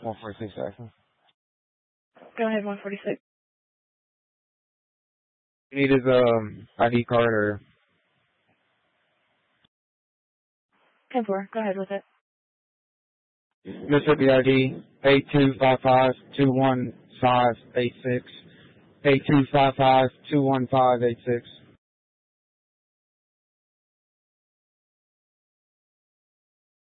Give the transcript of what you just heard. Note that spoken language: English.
146 Jackson. Go ahead, 146. You need his ID card or... 10-4. Go ahead with it. Mississippi ID 8255-21586. 8255-21586.